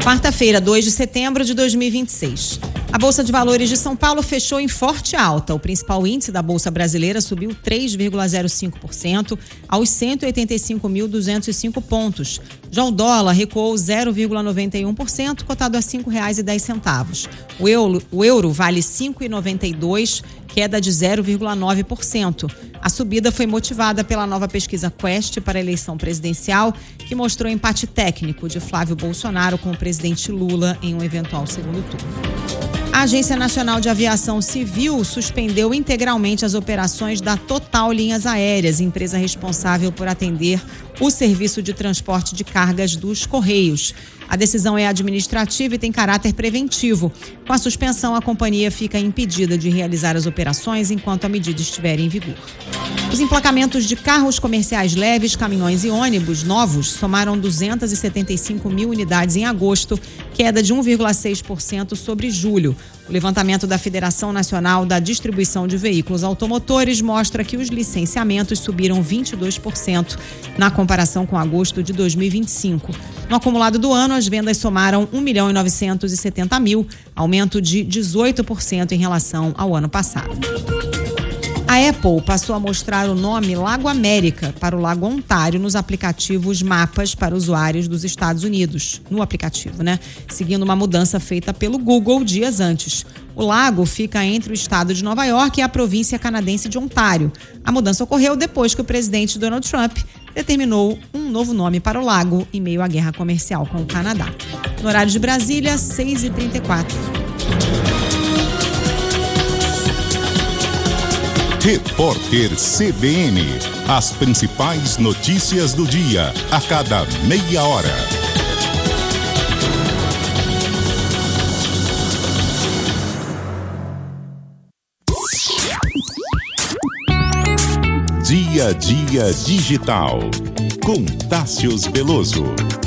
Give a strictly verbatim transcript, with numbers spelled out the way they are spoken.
Quarta-feira, dois de setembro de dois mil e vinte e seis. A Bolsa de Valores de São Paulo fechou em forte alta. O principal índice da Bolsa Brasileira subiu três vírgula zero cinco por cento aos cento e oitenta e cinco mil duzentos e cinco pontos. Já o dólar recuou zero vírgula noventa e um por cento, cotado a cinco reais e dez centavos. O euro, o euro vale cinco reais e noventa e dois centavos, queda de zero vírgula nove por cento. A subida foi motivada pela nova pesquisa Quest para a eleição presidencial, que mostrou empate técnico de Flávio Bolsonaro com o presidente Lula em um eventual segundo turno. A Agência Nacional de Aviação Civil suspendeu integralmente as operações da Total Linhas Aéreas, empresa responsável por atender o serviço de transporte de cargas dos Correios. A decisão é administrativa e tem caráter preventivo. Com a suspensão, a companhia fica impedida de realizar as operações enquanto a medida estiver em vigor. Os emplacamentos de carros comerciais leves, caminhões e ônibus novos somaram duzentas e setenta e cinco mil unidades em agosto, queda de um vírgula seis por cento sobre julho. O levantamento da Federação Nacional da Distribuição de Veículos Automotores mostra que os licenciamentos subiram vinte e dois por cento na comparação com agosto de dois mil e vinte e cinco. No acumulado do ano, as vendas somaram um milhão e novecentos e setenta mil, aumento de dezoito por cento em relação ao ano passado. A Apple passou a mostrar o nome Lago América para o Lago Ontário nos aplicativos Mapas para usuários dos Estados Unidos, no aplicativo, né? Seguindo uma mudança feita pelo Google dias antes. O lago fica entre o estado de Nova York e a província canadense de Ontário. A mudança ocorreu depois que o presidente Donald Trump determinou um novo nome para o lago em meio à guerra comercial com o Canadá. No horário de Brasília, seis e trinta e quatro. Repórter C B N. As principais notícias do dia, a cada meia hora. Dia a Dia Digital. Com Tássius Veloso.